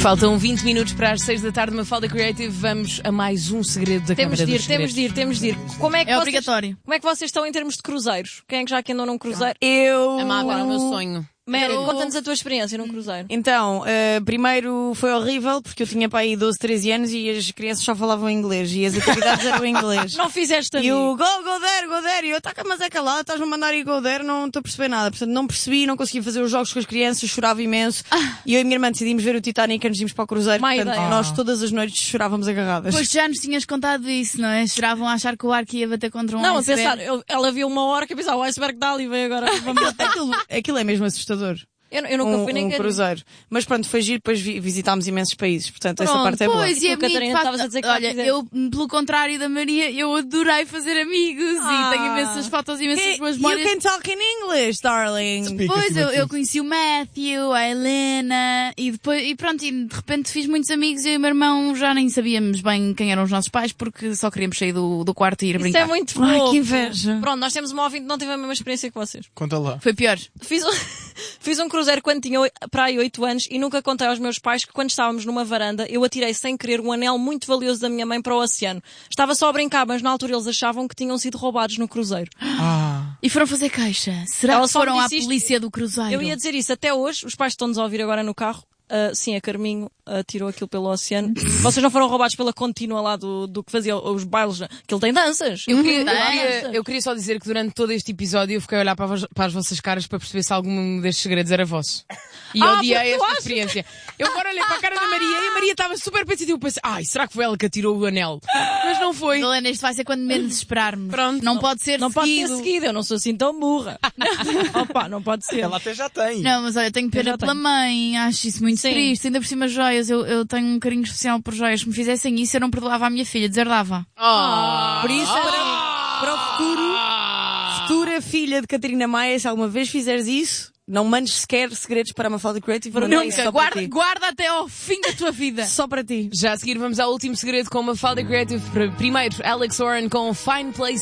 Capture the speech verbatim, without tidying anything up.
Faltam vinte minutos para as seis da tarde, Mafalda Creative. Vamos a mais um segredo da temos Câmara de ir, dos Temos de ir, temos de ir. Como é que é vocês, obrigatório. Como é que vocês estão em termos de cruzeiros? Quem é que já aqui andou num cruzeiro? Eu... Amava, era o meu sonho. Mary, Eu- conta-nos a tua experiência num cruzeiro. Então, uh, primeiro foi horrível porque eu tinha para aí doze, treze anos e as crianças só falavam inglês e as atividades eram em inglês. Não fizeste E o amigo. go, go there, go there. E eu, tá, mas é calado, estás-me a mandar ir go there, não estou a perceber nada. Portanto, não percebi, não conseguia fazer os jogos com as crianças, chorava imenso. E eu e a minha irmã decidimos ver o Titanic antes de irmos para o cruzeiro. Má Portanto, ideia. nós todas as noites chorávamos agarradas. Pois já nos tinhas contado isso, não é? Choravam a achar que o arco ia bater contra um Não, a iceberg. pensar, eu- ela viu uma hora que eu pensava, o iceberg dá ali, vem agora. Vamos matar. Aquilo, aquilo é mesmo assustador. Eu, eu nunca um, fui nem um quero. cruzeiro. Mas pronto, foi giro, depois vi- visitámos imensos países. Portanto, essa Pronto, parte é boa. pois, e Tu, a mim, Catarina, de facto, estavas a dizer que já olha, fizeste. eu, pelo contrário da Maria, eu adorei fazer amigos Ah. e tenho imensas fotos, imensas Hey, boas you memórias. can talk in English, darling. Speak Pois, acima eu, de eu tudo. conheci o Matthew, a Helena, e depois, e pronto, e de repente fiz muitos amigos, eu e o meu irmão já nem sabíamos bem quem eram os nossos pais, porque só queríamos sair do, do quarto e ir Isso brincar. é muito fofo. Ai, que inveja. Pronto, nós temos uma ouvinte que não teve a mesma experiência que vocês. Conta lá. Foi pior. Fiz um, fiz um cruzeiro quando tinha oi- para aí oito anos e nunca contei aos meus pais que quando estávamos numa varanda eu atirei sem querer um anel muito valioso da minha mãe para o oceano. Estava só a brincar, mas na altura eles achavam que tinham sido roubados no cruzeiro. Ah, E foram fazer queixa. Será Ela que só me foram à disse isto- polícia do cruzeiro? Eu ia dizer isso até hoje, os pais estão-nos a ouvir agora no carro. Ah, sim, a Carminho ah, tirou aquilo pelo oceano. Vocês não foram roubados pela contínua lá do, do que fazia os bailes, que ele tem danças. Eu queria, eu, Dança. queria, eu queria só dizer que durante todo este episódio eu fiquei a olhar para, vos- para as vossas caras para perceber se algum destes segredos era vosso. E Ah, odiei porque tu esta achas? experiência. Eu agora olhei para a cara da Maria e a Maria estava super pensativa. Eu pensei, ai, será que foi ela que atirou o anel? Mas não foi. Helena, isto vai ser quando menos esperarmos. Pronto. Não pode ser Não pode seguido. ser seguido, eu não sou assim tão burra. Opa, não pode ser. ela até já tem. Não, mas olha, tenho pena já pela tenho. mãe, acho isso muito Sim. triste. Ainda por cima, joias, eu, eu tenho um carinho especial por joias. Se me fizessem isso, eu não perdoava a minha filha, deserdava. Oh. Por isso, para, para o futuro, futura filha de Catarina Maia, se alguma vez fizeres isso, não mandes sequer segredos para a Mafalda Creative. manda isso Nunca. só Guarda, para ti. guarda até ao fim da tua vida. Só para ti. Já a seguir vamos ao último segredo com Mafalda Creative. Primeiro, Alex Warren com Fine Place.